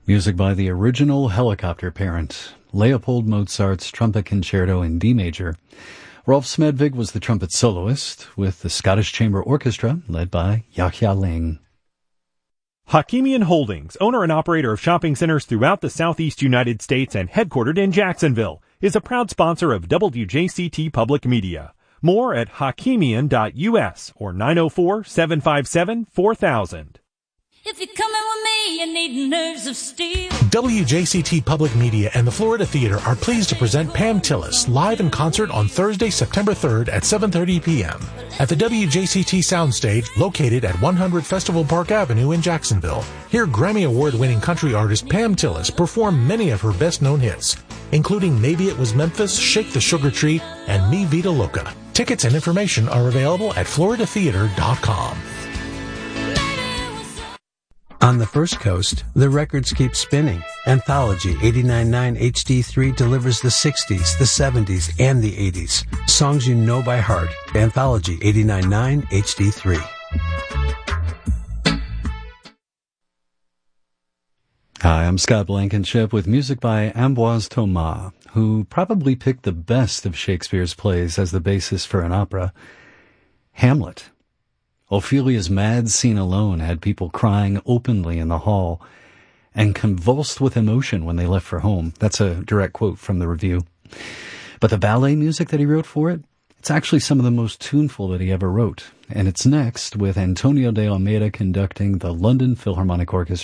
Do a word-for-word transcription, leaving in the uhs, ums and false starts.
Music by the original helicopter parent, Leopold Mozart's Trumpet Concerto in D major. Rolf Smedvig was the trumpet soloist, with the Scottish Chamber Orchestra led by Yahya Ling. Hakimian Holdings, owner and operator of shopping centers throughout the southeast United States and headquartered in Jacksonville, is a proud sponsor of W J C T Public Media. More at hakimian dot U S or nine oh four, seven five seven, four thousand. If you're coming with me, you need nerves of steel. W J C T Public Media and the Florida Theater are pleased to present Pam Tillis live in concert on Thursday, September third at seven thirty p.m. at the W J C T Soundstage located at one hundred Festival Park Avenue in Jacksonville. Hear Grammy Award-winning country artist Pam Tillis perform many of her best-known hits, including Maybe It Was Memphis, Shake the Sugar Tree, and Mi Vida Loca. Tickets and information are available at florida theater dot com. On the First Coast, the records keep spinning. Anthology eighty-nine point nine H D three delivers the sixties, the seventies, and the eighties. Songs you know by heart. Anthology eighty-nine point nine H D three. Hi, I'm Scott Blankenship with music by Ambroise Thomas, who probably picked the best of Shakespeare's plays as the basis for an opera. Hamlet. Ophelia's mad scene alone had people crying openly in the hall and convulsed with emotion when they left for home. That's a direct quote from the review. But the ballet music that he wrote for it, it's actually some of the most tuneful that he ever wrote. And it's next with Antonio de Almeida conducting the London Philharmonic Orchestra.